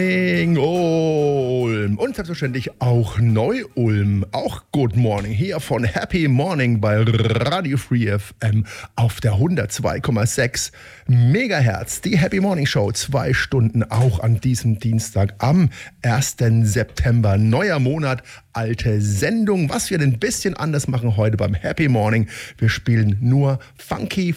Ulm und selbstverständlich auch Neu-Ulm. Auch Good Morning hier von Happy Morning bei Radio Free FM auf der 102,6 Megahertz. Die Happy Morning Show, 2 Stunden auch an diesem Dienstag am 1. September. Neuer Monat, alte Sendung. Was wir ein bisschen anders machen heute beim Happy Morning. Wir spielen nur funky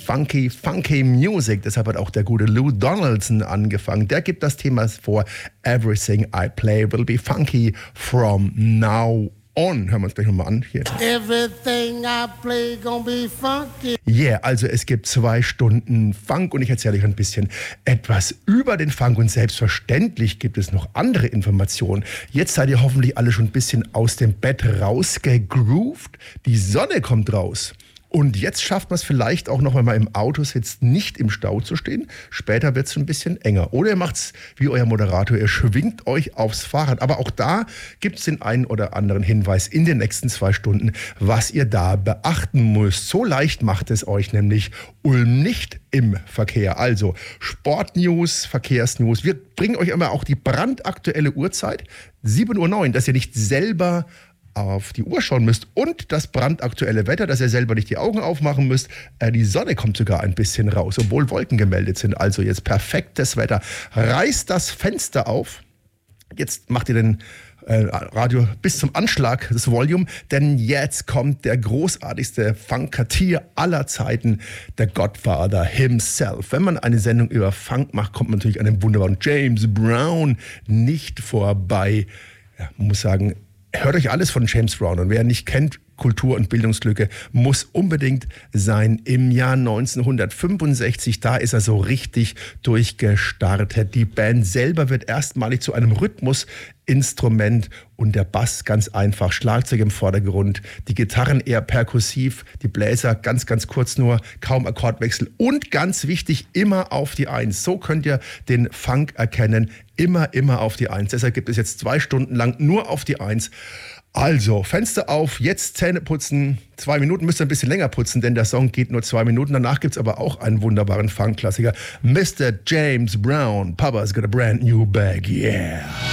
Music. Deshalb hat auch der gute Lou Donaldson angefangen. Der gibt das Thema vor. Everything I play will be funky from now on. Hören wir uns gleich nochmal an. Hier. Everything I play gonna be funky. Yeah, also es gibt 2 Stunden Funk und ich erzähle euch ein bisschen etwas über den Funk und selbstverständlich gibt es noch andere Informationen. Jetzt seid ihr hoffentlich alle schon ein bisschen aus dem Bett rausgegroovt. Die Sonne kommt raus. Und jetzt schafft man es vielleicht auch noch, wenn man im Auto sitzt, nicht im Stau zu stehen. Später wird es ein bisschen enger. Oder ihr macht es wie euer Moderator, ihr schwingt euch aufs Fahrrad. Aber auch da gibt es den einen oder anderen Hinweis in den nächsten 2 Stunden, was ihr da beachten müsst. So leicht macht es euch nämlich Ulm nicht im Verkehr. Also Sportnews, Verkehrsnews. Wir bringen euch immer auch die brandaktuelle Uhrzeit, 7:09 Uhr, dass ihr nicht selber auf die Uhr schauen müsst und das brandaktuelle Wetter, dass ihr selber nicht die Augen aufmachen müsst. Die Sonne kommt sogar ein bisschen raus, obwohl Wolken gemeldet sind. Also jetzt perfektes Wetter. Reißt das Fenster auf. Jetzt macht ihr den Radio bis zum Anschlag, das Volume, denn jetzt kommt der großartigste Funkatier aller Zeiten, der Godfather himself. Wenn man eine Sendung über Funk macht, kommt man natürlich an dem wunderbaren James Brown nicht vorbei. Ja, man muss sagen, hört euch alles von James Brown und wer ihn nicht kennt, Kultur- und Bildungslücke, muss unbedingt sein. Im Jahr 1965, da ist er so richtig durchgestartet. Die Band selber wird erstmalig zu einem Rhythmusinstrument und der Bass ganz einfach, Schlagzeug im Vordergrund, die Gitarren eher perkussiv, die Bläser ganz kurz nur, kaum Akkordwechsel und ganz wichtig, immer auf die 1. So könnt ihr den Funk erkennen, immer auf die 1. Deshalb gibt es jetzt 2 Stunden lang nur auf die 1. Also, Fenster auf, jetzt Zähne putzen. 2 Minuten, müsst ihr ein bisschen länger putzen, denn der Song geht nur 2 Minuten. Danach gibt es aber auch einen wunderbaren Funk-Klassiker. Mr. James Brown, Papa's got a brand new bag, yeah.